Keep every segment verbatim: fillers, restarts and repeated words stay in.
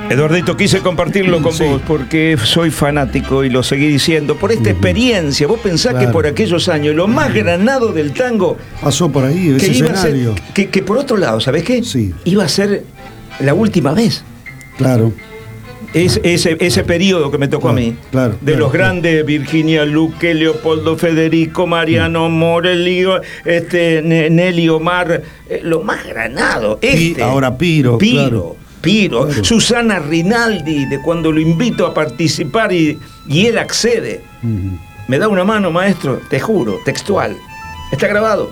Eduardito, quise compartirlo con Sí. vos porque soy fanático y lo seguí diciendo. Por esta experiencia, vos pensás Claro. que por aquellos años lo más granado del tango Pasó por ahí, que ese iba a ser, escenario. que, que por otro lado, ¿sabés qué? Sí. Iba a ser la última vez. Claro. Es, ese, ese periodo que me tocó Claro, a mí, claro, de claro, los claro. grandes, Virginia Luque, Leopoldo Federico, Mariano Morelio, este, Ne- Nelly Omar, eh, lo más granado. Pi- Este, ahora Piro, Piro, claro. Piro, Claro. Susana Rinaldi, de cuando lo invito a participar y, y él accede. Ujú. Me da una mano, maestro, te juro, textual. Está grabado.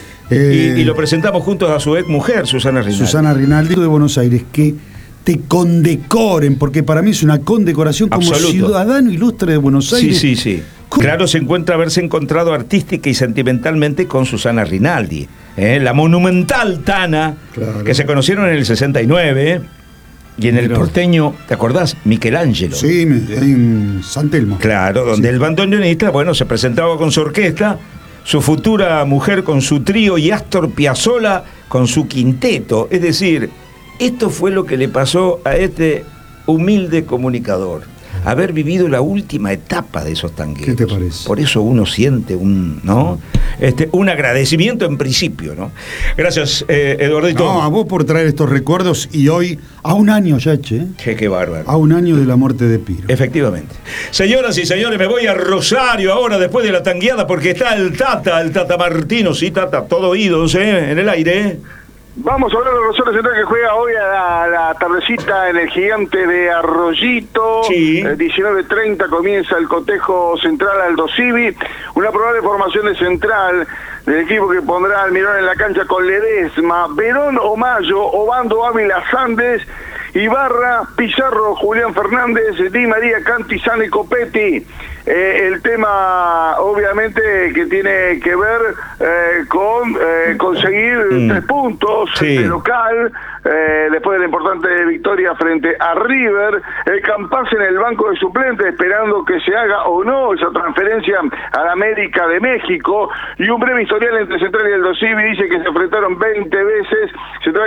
Eh, y, y lo presentamos juntos a su ex mujer, Susana Rinaldi. Susana Rinaldi de Buenos Aires, que te condecoren, porque para mí es una condecoración como Absoluto. ciudadano ilustre de Buenos Sí, Aires. sí, sí. ¿Cómo? Claro, se encuentra haberse encontrado artística y sentimentalmente con Susana Rinaldi, ¿eh? La monumental Tana, Claro. que se conocieron en el sesenta y nueve, ¿eh? Y en el Mirá. porteño, ¿te acordás? Michelangelo. Sí, me- ahí en San Telmo. Claro, donde Sí. el bandoneonista, bueno, se presentaba con su orquesta, su futura mujer con su trío y Astor Piazzolla con su quinteto. Es decir, esto fue lo que le pasó a este humilde comunicador. Haber vivido la última etapa de esos tangueros. ¿Qué te parece? Por eso uno siente un, ¿no? Este, un agradecimiento en principio, ¿no? Gracias, eh, Eduardito. No, a vos por traer estos recuerdos y hoy, a un año ya, che, Qué, qué bárbaro. a un año de la muerte de Piro. Efectivamente. Señoras y señores, me voy a Rosario ahora después de la tangueada porque está el Tata, el Tata Martino. Sí, Tata, todo oídos, ¿eh? En el aire, ¿eh? Vamos a hablar de Rosario Central, que juega hoy a la, la tardecita en el Gigante de Arroyito. Sí. Eh, diecinueve treinta comienza el cotejo central Aldo Civi. Una probable formación de central del equipo que pondrá al Mirón en la cancha con Ledesma, Verón Omayo, Obando Ávila Sandes, Ibarra, Pizarro, Julián Fernández, Di María, Cantizano y Copetti. Eh, el tema, obviamente, que tiene que ver eh, con eh, conseguir Mm. tres puntos Sí. de local, eh, después de la importante victoria frente a River. El Campas en el banco de suplentes, esperando que se haga o no esa transferencia a la América de México. Y un breve historial entre Central y el Aldo Civi dice que se enfrentaron veinte veces. Central